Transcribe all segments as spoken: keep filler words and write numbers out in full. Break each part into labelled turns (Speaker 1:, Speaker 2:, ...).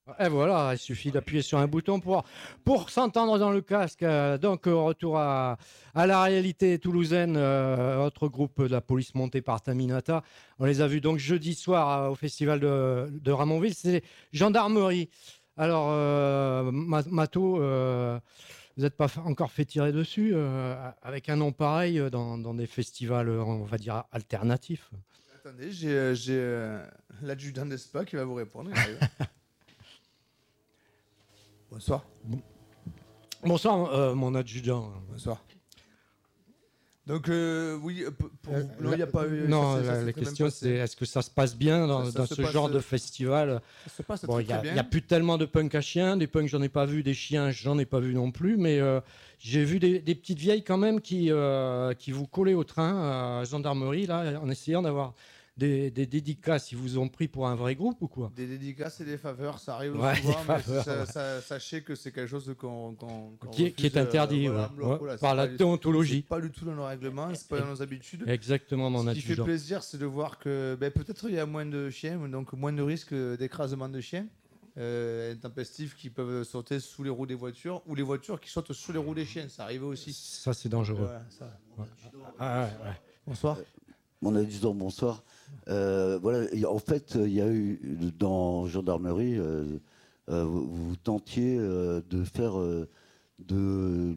Speaker 1: Et voilà, il suffit d'appuyer sur un bouton pour, pour s'entendre dans le casque. Euh, donc, euh, retour à, à la réalité toulousaine, euh, autre groupe de la police montée par Taminata. On les a vus donc jeudi soir euh, au festival de, de Ramonville. C'est gendarmerie. Alors, euh, Ma- Mato, euh, vous n'êtes pas fa- encore fait tirer dessus euh, avec un nom pareil euh, dans, dans des festivals, euh, on va dire, alternatifs.
Speaker 2: Attendez, j'ai, euh, j'ai euh, l'adjudant d'Espa qui va vous répondre. Il arrive. Bonsoir.
Speaker 1: Bonsoir, euh, mon adjudant.
Speaker 2: Bonsoir. Donc, euh, oui, euh, p- pour
Speaker 1: Euh,
Speaker 2: vous, non, il n'y a pas eu.
Speaker 1: Non,
Speaker 2: ça s'est- ça
Speaker 1: la,
Speaker 2: s'est
Speaker 1: la
Speaker 2: très bien
Speaker 1: question
Speaker 2: passé.
Speaker 1: c'est est-ce que ça se passe bien dans,
Speaker 2: Ça- ça
Speaker 1: dans
Speaker 2: se
Speaker 1: ce
Speaker 2: passe-
Speaker 1: genre de festival?
Speaker 2: Ça se passe
Speaker 1: Bon,
Speaker 2: très,
Speaker 1: il y, a-
Speaker 2: très
Speaker 1: il y
Speaker 2: bien.
Speaker 1: a plus tellement de punk à chiens, des punks j'en ai pas vu, des chiens j'en ai pas vu non plus, mais euh, j'ai vu des, des petites vieilles quand même qui, euh, qui vous collaient au train à gendarmerie là, en essayant d'avoir des, des dédicaces. Ils vous ont pris pour un vrai groupe ou quoi?
Speaker 2: Des dédicaces et des faveurs, ça arrive
Speaker 1: Ouais,
Speaker 2: souvent,
Speaker 1: des
Speaker 2: mais
Speaker 1: faveurs,
Speaker 2: ça-
Speaker 1: ouais.
Speaker 2: ça- sachez que c'est quelque chose qu'on, qu'on, qu'on
Speaker 1: Qui est- qui est
Speaker 2: refuse, euh,
Speaker 1: interdit,
Speaker 2: voilà,
Speaker 1: ouais. Ouais,
Speaker 2: voilà, c'est
Speaker 1: par la
Speaker 2: pas-
Speaker 1: déontologie.
Speaker 2: C'est pas du tout dans nos règlements, c'est pas dans nos habitudes.
Speaker 1: Exactement, mon
Speaker 2: Ce qui fait
Speaker 1: adjudant.
Speaker 2: plaisir, c'est de voir que ben, peut-être il y a moins de chiens, donc moins de risques d'écrasement de chiens euh, intempestifs qui peuvent sauter sous les roues des voitures ou les voitures qui sautent sous les roues des chiens. Ça arrive aussi.
Speaker 1: Ça c'est dangereux.
Speaker 2: Voilà, ça.
Speaker 1: Ouais. Ah, ouais, ouais.
Speaker 2: Bonsoir.
Speaker 3: Mon adjudant, bonsoir. Euh, voilà, et en fait, il y a eu dans gendarmerie, euh, euh, vous, vous tentiez euh, de faire euh, de,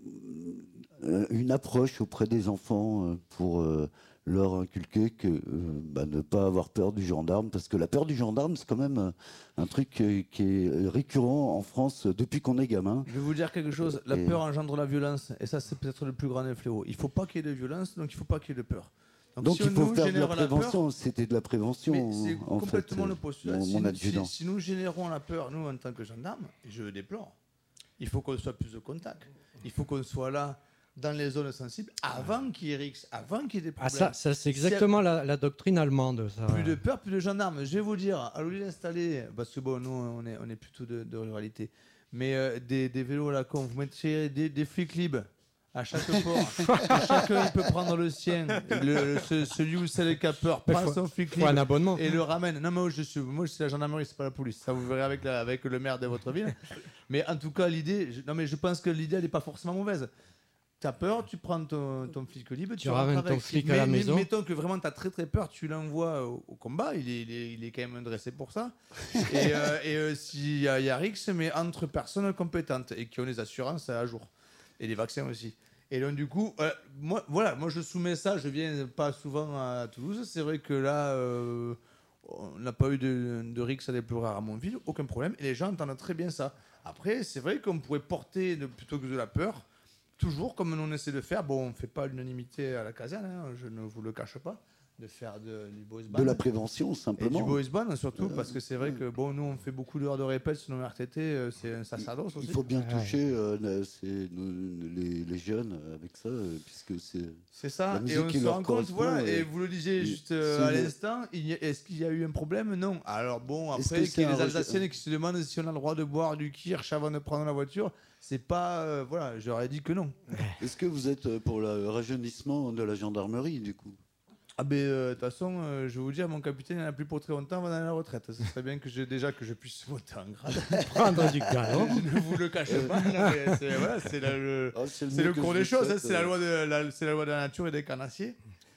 Speaker 3: euh, une approche auprès des enfants euh, pour euh, leur inculquer que euh, bah, ne pas avoir peur du gendarme, parce que la peur du gendarme, c'est quand même euh, un truc euh, qui est récurrent en France depuis qu'on est gamin.
Speaker 2: Je vais vous dire quelque chose. La
Speaker 3: Et-
Speaker 2: peur engendre la violence, et ça, c'est peut-être le plus grand des fléaux. Il faut pas qu'il y ait de violence, donc il faut pas qu'il y ait de peur.
Speaker 3: Donc
Speaker 2: si
Speaker 3: il
Speaker 2: on
Speaker 3: faut
Speaker 2: nous
Speaker 3: faire de la
Speaker 2: génère peur,
Speaker 3: prévention, c'était de la prévention
Speaker 2: mais c'est
Speaker 3: en
Speaker 2: complètement
Speaker 3: fait,
Speaker 2: le postulat.
Speaker 3: mon,
Speaker 2: Si,
Speaker 3: mon
Speaker 2: nous-
Speaker 3: adjudant.
Speaker 2: si- si nous générons la peur, nous, en tant que gendarmes, et je le déplore, il faut qu'on soit plus de contact. Il faut qu'on soit là dans les zones sensibles avant qu'il y ait risque, avant qu'il y ait des
Speaker 1: Ah,
Speaker 2: problèmes.
Speaker 1: ça, ça c'est exactement la, la doctrine allemande. Ça.
Speaker 2: Plus de peur, plus de gendarmes. Je vais vous dire, à lieu d'installer, parce que bon, nous, on est, on est plutôt de, de ruralité, mais euh, des, des vélos à la con, vous mettez des, des flics libres à chaque port. Chacun il peut prendre le sien. Le, ce- celui ou celle qui a peur
Speaker 1: Mais
Speaker 2: prend
Speaker 1: faut-
Speaker 2: son flic
Speaker 1: faut un
Speaker 2: libre
Speaker 1: abonnement.
Speaker 2: et le ramène. Non, mais moi, je suis, moi, c'est la gendarmerie, c'est pas la police. Ça, vous verrez avec, la, avec le maire de votre ville. Mais en tout cas, l'idée, je- non, mais je pense que l'idée, elle n'est pas forcément mauvaise. T'as peur, tu prends ton, ton flic libre, tu,
Speaker 1: Tu
Speaker 2: rentres
Speaker 1: ramènes
Speaker 2: avec.
Speaker 1: ton flic
Speaker 2: mais,
Speaker 1: à la
Speaker 2: mais-
Speaker 1: maison.
Speaker 2: Mettons que vraiment t'as très très peur, tu l'envoies au, au combat, il est, il, est, il est quand même dressé pour ça. et euh, et euh, s'il y a, il y a Rix, mais entre personnes compétentes et qui ont les assurances à jour. Et les vaccins aussi. Et donc du coup, euh, moi, voilà, moi je soumets ça, je viens pas souvent à Toulouse. C'est vrai que là, euh, on n'a pas eu de, de Rix à déplorer à Ramonville, aucun problème. Et les gens entendent très bien ça. Après, c'est vrai qu'on pourrait porter, de, plutôt que de la peur, toujours comme on essaie de faire, bon, on ne fait pas l'unanimité à la caserne, hein, je ne vous le cache pas, de faire de, du boys band.
Speaker 3: De la prévention,
Speaker 2: Et
Speaker 3: simplement.
Speaker 2: du boys band, surtout, parce que c'est vrai que, bon, nous, on fait beaucoup d'heures de répète sur nos R T T, euh, c'est un sacerdoce aussi.
Speaker 3: Il faut bien
Speaker 1: Ouais.
Speaker 3: toucher euh, la- c'est nous- les, les jeunes avec ça, euh, puisque c'est.
Speaker 2: C'est ça,
Speaker 3: La
Speaker 2: et
Speaker 3: musique
Speaker 2: on
Speaker 3: qui
Speaker 2: se
Speaker 3: leur
Speaker 2: rend compte,
Speaker 3: correspond,
Speaker 2: voilà, et
Speaker 3: et-
Speaker 2: vous le disiez
Speaker 3: et
Speaker 2: juste euh, à
Speaker 3: c'est le-
Speaker 2: l'instant, il y a- est-ce qu'il y a eu un problème? Non. Alors bon,
Speaker 3: Est-ce
Speaker 2: après,
Speaker 3: que
Speaker 2: qu'il y ait
Speaker 3: c'est
Speaker 2: des
Speaker 3: un
Speaker 2: Alsaciennes
Speaker 3: rejet-
Speaker 2: qui se demandent si on a le droit de boire du kirsch avant de prendre la voiture, c'est pas... euh, voilà, j'aurais dit que non.
Speaker 3: Est-ce que vous êtes euh, pour le rajeunissement de la gendarmerie, du coup?
Speaker 2: Ah ben, euh, de toute façon, euh, je vais vous dire, mon capitaine, il n'y en a plus pour très longtemps, on va dans la retraite. Ce serait bien que je, déjà que je puisse monter en grade.
Speaker 1: Prendre du galon.
Speaker 2: Je ne vous le cache pas, non, mais c'est voilà, c'est la- le,
Speaker 3: Ah, c'est le
Speaker 2: c'est
Speaker 3: mieux
Speaker 2: le
Speaker 3: que
Speaker 2: cours
Speaker 3: je
Speaker 2: des choses,
Speaker 3: souhaite,
Speaker 2: hein, c'est la
Speaker 3: euh.
Speaker 2: loi de la, c'est la loi de la nature et des carnassiers.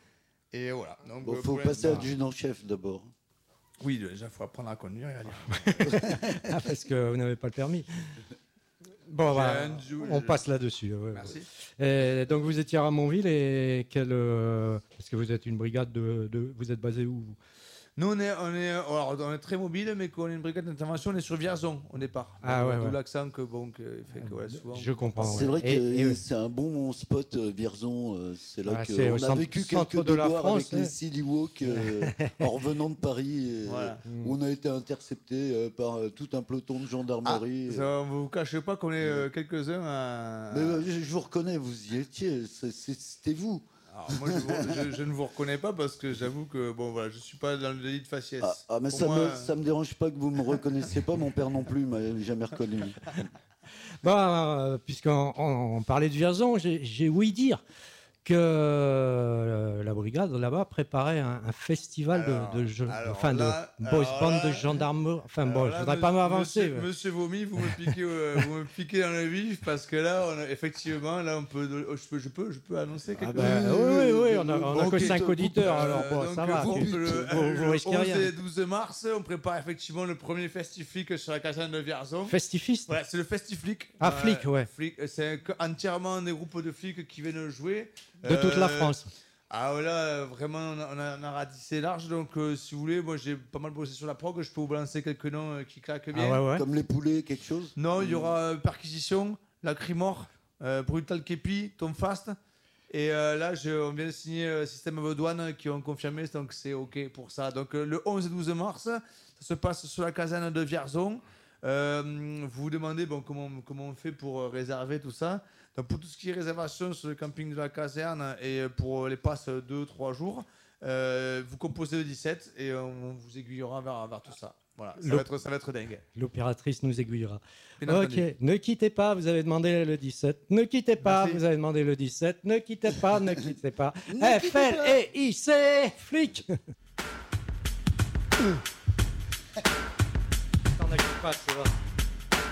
Speaker 2: Et voilà. Donc,
Speaker 3: Bon,
Speaker 2: euh,
Speaker 3: faut
Speaker 2: pour
Speaker 3: passer
Speaker 2: l'instant-
Speaker 3: adjudant-chef d'abord.
Speaker 2: Oui, déjà, il faut apprendre à conduire et à lire.
Speaker 1: Ah, parce que vous n'avez pas le permis. Bon, voilà,
Speaker 2: un jou-
Speaker 1: on passe là-dessus. ouais, ouais.
Speaker 2: Merci.
Speaker 1: Et donc vous étiez à Ramonville et quel, euh, parce que vous êtes une brigade de, de vous êtes basé où vous?
Speaker 2: Nous, on est, on, est, alors, on est très mobile, mais quand on est une brigade d'intervention, on est sur Vierzon au départ.
Speaker 1: Ah ouais,
Speaker 2: D'où
Speaker 1: ouais.
Speaker 2: l'accent que, bon, que fait que ouais, souvent.
Speaker 1: Je comprends.
Speaker 3: C'est
Speaker 1: ouais.
Speaker 3: vrai que
Speaker 1: Et- et-
Speaker 3: euh, c'est un bon spot, euh, Vierzon. euh, c'est là
Speaker 1: Ah, c'est au
Speaker 3: qu'on a
Speaker 1: centre-
Speaker 3: vécu
Speaker 1: centre
Speaker 3: quelques
Speaker 1: de la
Speaker 3: déboires
Speaker 1: France,
Speaker 3: avec
Speaker 1: hein.
Speaker 3: les Silly Walk euh, en revenant de Paris. et,
Speaker 2: Voilà.
Speaker 3: où on a été intercepté euh, par euh, tout un peloton de gendarmerie.
Speaker 2: Ah, ça, on ne vous cache pas qu'on est euh, quelques-uns à.
Speaker 3: Mais euh, je, je vous reconnais, vous y étiez. c'est- c'est- C'était vous.
Speaker 2: Alors, moi, je, vous- je- je ne vous reconnais pas parce que j'avoue que bon, voilà, je ne suis pas dans le délit de faciès.
Speaker 3: Ah, ah, mais
Speaker 2: Pour
Speaker 3: ça,
Speaker 2: moi,
Speaker 3: me, ça me dérange pas que vous me reconnaissiez pas. Mon père non plus m'a jamais reconnu.
Speaker 1: Bah, euh, puisqu'on on, on parlait de Vierzon, j'ai j'ai ouï dire que euh, la brigade là-bas préparait un, un festival
Speaker 2: Alors,
Speaker 1: de, de, jeux-
Speaker 2: alors
Speaker 1: enfin,
Speaker 2: là-
Speaker 1: de boys
Speaker 2: alors
Speaker 1: band
Speaker 2: là-
Speaker 1: de gendarmerie. Enfin bon,
Speaker 2: Alors
Speaker 1: je
Speaker 2: là,
Speaker 1: voudrais pas
Speaker 2: monsieur-
Speaker 1: m'avancer.
Speaker 2: Monsieur, monsieur Vomi, vous me piquez, euh, vous me piquez dans le vif parce que là, on a- effectivement, là, on peut, je peux, je peux, je peux annoncer quelque
Speaker 1: Ah ben,
Speaker 2: chose.
Speaker 1: oui, oui, oui, on a, on a
Speaker 3: Ok,
Speaker 1: que cinq
Speaker 3: donc,
Speaker 1: auditeurs,
Speaker 2: Euh,
Speaker 1: alors bon,
Speaker 2: donc,
Speaker 1: ça va.
Speaker 2: vous-
Speaker 1: tu-
Speaker 2: le,
Speaker 1: vous- vous
Speaker 2: le
Speaker 1: risquez
Speaker 2: onze
Speaker 1: rien.
Speaker 2: et douze mars, on prépare effectivement le premier festiflic sur la caserne de Vierzon.
Speaker 1: Festifiste.
Speaker 2: Voilà, c'est le festiflic.
Speaker 1: Ah, flic, ouais.
Speaker 2: Flic, c'est un- entièrement des groupes de flics qui viennent jouer.
Speaker 1: De toute la
Speaker 2: Euh,
Speaker 1: France.
Speaker 2: Ah voilà, vraiment, on a, on a, on a ratissé large. Donc, euh, si vous voulez, moi j'ai pas mal bossé sur la prog. Je peux vous balancer quelques noms euh, qui claquent bien.
Speaker 1: Ah ouais, ouais.
Speaker 3: Comme les poulets, quelque chose.
Speaker 2: Non, il y aura euh, Perquisition, Lacrimore, euh, Brutal Kepi, Tom Fast. Et euh, là, je, on vient de signer le système of douane qui ont confirmé, donc c'est OK pour ça. Donc euh, le onze et douze mars, ça se passe sur la caserne de Vierzon. Euh, vous vous demandez bon, comment, comment on fait pour euh, réserver tout ça. Donc pour tout ce qui est réservation sur le camping de la caserne et pour les passes deux trois jours, euh, vous composez le dix-sept et on vous aiguillera vers, vers tout ça. Voilà, ça
Speaker 1: Le-
Speaker 2: va, être, ça va être dingue.
Speaker 1: L'opératrice nous aiguillera.
Speaker 2: Bien
Speaker 1: Ok,
Speaker 2: entendu.
Speaker 1: ne quittez pas, vous avez demandé le dix-sept. Ne quittez pas,
Speaker 2: Merci.
Speaker 1: vous avez demandé le dix-sept. Ne quittez pas, ne quittez pas.
Speaker 3: Ne
Speaker 1: F L E I C, flic. T'en as qui passe, c'est vrai.